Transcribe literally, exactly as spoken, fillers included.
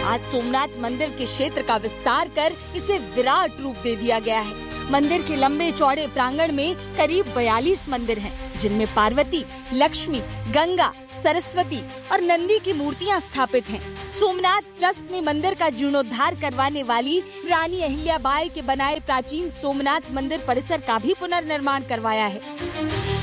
आज सोमनाथ मंदिर के क्षेत्र का विस्तार कर इसे विराट रूप दे दिया गया है। मंदिर के लंबे चौड़े प्रांगण में करीब बयालीस मंदिर हैं, जिनमें पार्वती, लक्ष्मी, गंगा, सरस्वती और नंदी की मूर्तियां स्थापित हैं। सोमनाथ ट्रस्ट ने मंदिर का जीर्णोद्धार करवाने वाली रानी अहिल्याबाई के बनाए प्राचीन सोमनाथ मंदिर परिसर का भी पुनर्निर्माण करवाया है।